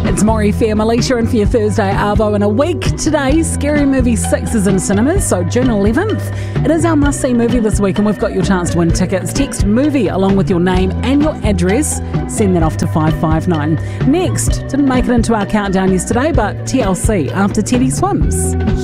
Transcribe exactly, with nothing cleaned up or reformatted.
It's Maury Fair, Malaysia, and for your Thursday Arvo in a week. Today, Scary Movie six is in cinemas, so June eleventh. It is our must-see movie this week, and we've got your chance to win tickets. Text MOVIE along with your name and your address. Send that off to five five nine. Next, didn't make it into our countdown yesterday, but T L C after Teddy Swims.